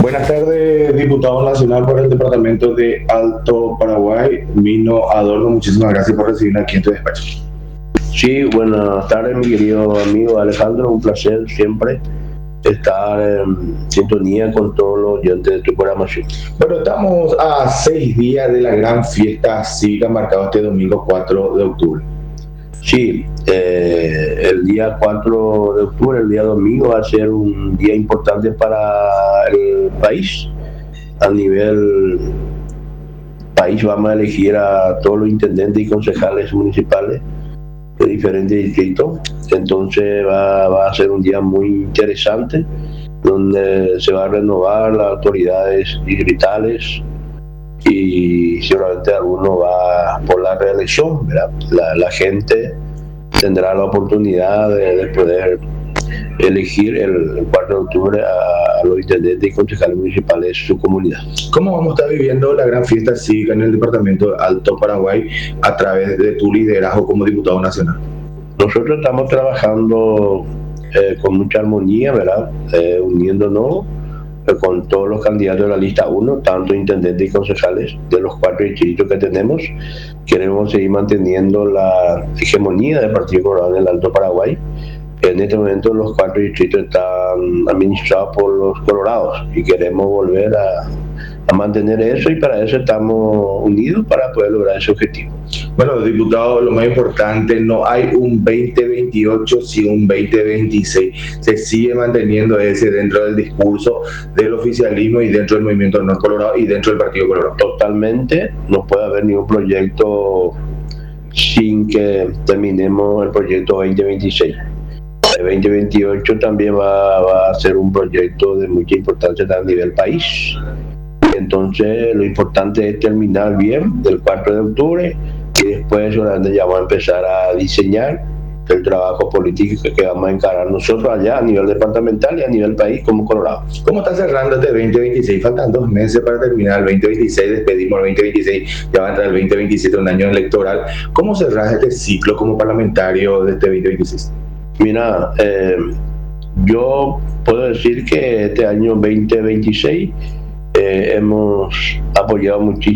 Buenas tardes, diputado nacional por el departamento de Alto Paraguay, Mino Adorno. Muchísimas gracias por recibirme aquí en tu despacho. Sí, buenas tardes, mi querido amigo Alejandro. Un placer siempre estar en sintonía con todos los oyentes de tu programación. Bueno, estamos a 6 días de la gran fiesta cívica marcado este domingo 4 de octubre. Sí, el día 4 de octubre, el día domingo, va a ser un día importante para el país. A nivel país vamos a elegir a todos los intendentes y concejales municipales de diferentes distritos. Entonces va a ser un día muy interesante donde se va a renovar las autoridades distritales y seguramente alguno va por la reelección, ¿verdad? La gente tendrá la oportunidad de poder elegir el 4 de octubre a los intendentes y concejales municipales de su comunidad. ¿Cómo vamos a estar viviendo la gran fiesta cívica en el departamento de Alto Paraguay a través de tu liderazgo como diputado nacional? Nosotros estamos trabajando con mucha armonía, ¿verdad? Uniéndonos con todos los candidatos de la lista 1, tanto intendentes y concejales de los 4 distritos que tenemos. Queremos seguir manteniendo la hegemonía del Partido Colorado en el Alto Paraguay. En este momento los 4 distritos están administrados por los colorados y queremos volver a mantener eso, y para eso estamos unidos para poder lograr ese objetivo. Bueno, diputado, lo más importante, no hay un 2028 sin un 2026. Se sigue manteniendo ese dentro del discurso del oficialismo y dentro del movimiento No Colorado y dentro del Partido Colorado. Totalmente, no puede haber ningún proyecto sin que terminemos el proyecto 2026. El 2028 también va a ser un proyecto de mucha importancia a nivel país. Entonces lo importante es terminar bien del 4 de octubre y después solamente ya vamos a empezar a diseñar el trabajo político que vamos a encarar nosotros allá a nivel departamental y a nivel país como Colorado. ¿Cómo está cerrando este 2026? Faltan 2 meses para terminar el 2026, despedimos el 2026, ya va a entrar el 2027, un año electoral. ¿Cómo cerrás este ciclo como parlamentario de este 2026? Mira, yo puedo decir que este año 2026 hemos apoyado muchísimo